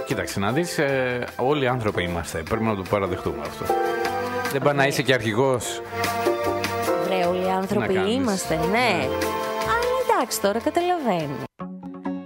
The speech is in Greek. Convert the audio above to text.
Κοίταξε να δεις, όλοι οι άνθρωποι είμαστε. Πρέπει να το παραδεχτούμε αυτό. Δεν πάει να είσαι και αρχηγός. Βρε, όλοι οι άνθρωποι είμαστε, ναι. Αλλά εντάξει, τώρα καταλαβαίνω.